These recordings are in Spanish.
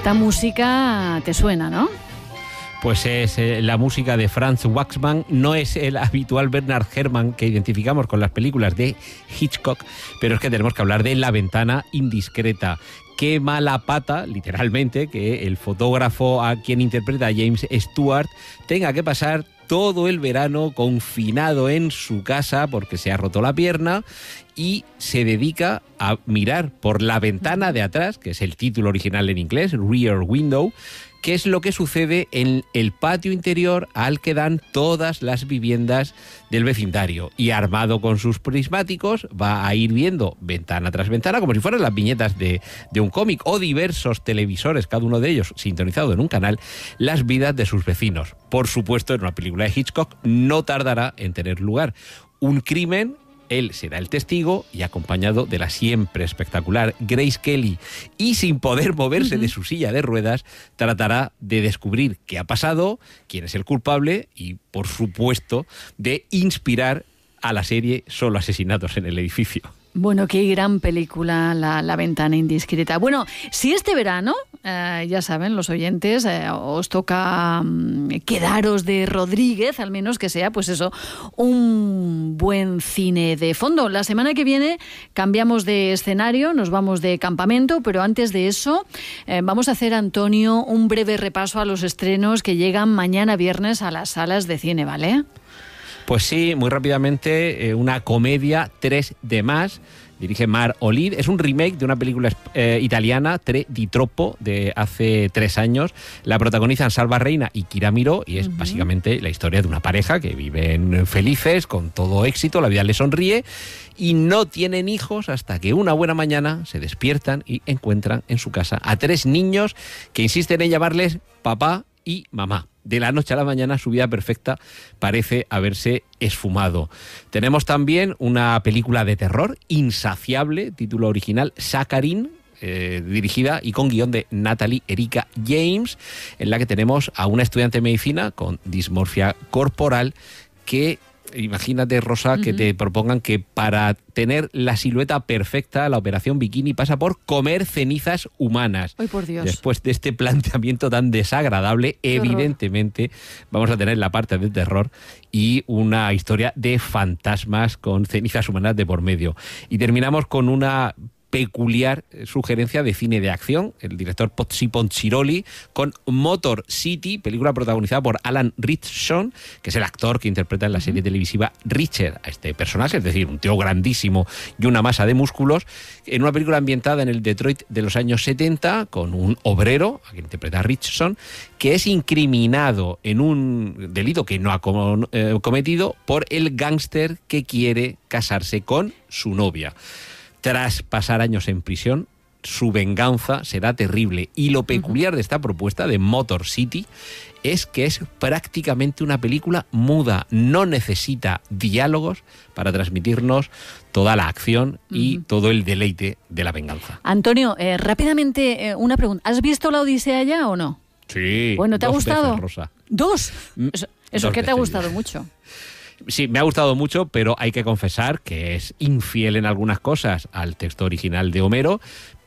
Esta música te suena, ¿no? Pues es la música de Franz Waxman, no es el habitual Bernard Herrmann que identificamos con las películas de Hitchcock, pero es que tenemos que hablar de La ventana indiscreta. Qué mala pata, literalmente, que el fotógrafo a quien interpreta a James Stewart tenga que pasar todo el verano confinado en su casa porque se ha roto la pierna y se dedica a mirar por la ventana de atrás, que es el título original en inglés, Rear Window, que es lo que sucede en el patio interior al que dan todas las viviendas del vecindario. Y armado con sus prismáticos va a ir viendo ventana tras ventana, como si fueran las viñetas de un cómic o diversos televisores, cada uno de ellos sintonizado en un canal, las vidas de sus vecinos. Por supuesto, en una película de Hitchcock no tardará en tener lugar un crimen. Él será el testigo y acompañado de la siempre espectacular Grace Kelly y sin poder moverse de su silla de ruedas tratará de descubrir qué ha pasado, quién es el culpable y, por supuesto, de inspirar a la serie Solo asesinatos en el edificio. Bueno, qué gran película, La ventana indiscreta. Bueno, si este verano, ya saben los oyentes, os toca quedaros de Rodríguez, al menos que sea, pues eso, un buen cine de fondo. La semana que viene cambiamos de escenario, nos vamos de campamento, pero antes de eso vamos a hacer, Antonio, un breve repaso a los estrenos que llegan mañana viernes a las salas de cine, ¿vale? Pues sí, muy rápidamente, una comedia, 3 de más, dirige Mar Olid, es un remake de una película italiana, Tre di Troppo, de hace 3 años. La protagonizan Salva Reina y Kira Miró y es básicamente la historia de una pareja que viven felices, con todo éxito, la vida les sonríe y no tienen hijos hasta que una buena mañana se despiertan y encuentran en su casa a 3 niños que insisten en llamarles papá y mamá. De la noche a la mañana su vida perfecta parece haberse esfumado. Tenemos también una película de terror, Insaciable, título original, Saccharin, dirigida y con guión de Natalie Erika James, en la que tenemos a una estudiante de medicina con dismorfia corporal que... Imagínate, Rosa, que te propongan que para tener la silueta perfecta, la operación bikini pasa por comer cenizas humanas. ¡Ay, por Dios! Después de este planteamiento tan desagradable, evidentemente vamos a tener la parte de terror y una historia de fantasmas con cenizas humanas de por medio. Y terminamos con una peculiar sugerencia de cine de acción, el director Pozzi Ponchiroli, con Motor City, película protagonizada por Alan Ritchson, que es el actor que interpreta en la serie televisiva Reacher a este personaje, es decir, un tío grandísimo y una masa de músculos, en una película ambientada en el Detroit de los años 70, con un obrero, a quien interpreta Ritchson, que es incriminado en un delito que no ha cometido por el gángster que quiere casarse con su novia. Tras pasar años en prisión, su venganza será terrible. Y lo peculiar de esta propuesta de Motor City es que es prácticamente una película muda. No necesita diálogos para transmitirnos toda la acción y todo el deleite de la venganza. Antonio, rápidamente una pregunta. ¿Has visto La Odisea ya o no? Sí. Bueno, ¿te ha gustado? Veces, Rosa. ¿2? Eso que te ha gustado ya. Mucho. Sí, me ha gustado mucho, pero hay que confesar que es infiel en algunas cosas al texto original de Homero,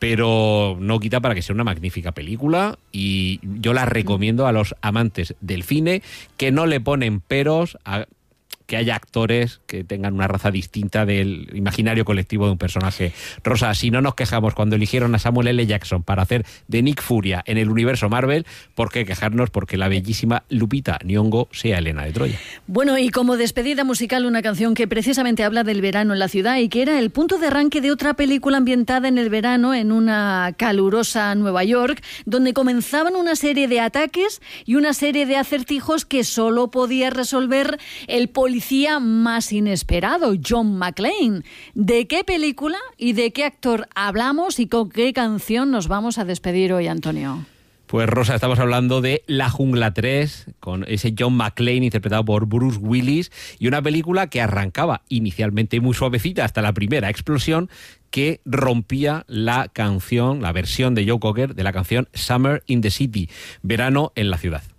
pero no quita para que sea una magnífica película y yo la recomiendo a los amantes del cine que no le ponen peros a que haya actores que tengan una raza distinta del imaginario colectivo de un personaje. Rosa, si no nos quejamos cuando eligieron a Samuel L. Jackson para hacer de Nick Furia en el universo Marvel, ¿por qué quejarnos porque la bellísima Lupita Nyong'o sea Helena de Troya? Bueno, y como despedida musical, una canción que precisamente habla del verano en la ciudad y que era el punto de arranque de otra película ambientada en el verano en una calurosa Nueva York, donde comenzaban una serie de ataques y una serie de acertijos que solo podía resolver el policía más inesperado, John McClane. ¿De qué película y de qué actor hablamos y con qué canción nos vamos a despedir hoy, Antonio? Pues Rosa, estamos hablando de La Jungla 3, con ese John McClane interpretado por Bruce Willis, y una película que arrancaba inicialmente muy suavecita hasta la primera explosión, que rompía la canción, la versión de Joe Cocker de la canción Summer in the City, Verano en la Ciudad.